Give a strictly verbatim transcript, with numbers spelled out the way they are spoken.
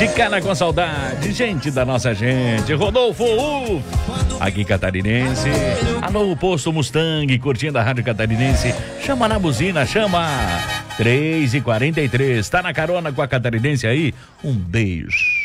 De cana com saudade, gente da nossa gente. Rodolfo, uf, aqui catarinense. Alô, posto Mustang, curtindo a rádio catarinense. Chama na buzina, chama. três e quarenta e três, tá na carona com a catarinense aí? Um beijo.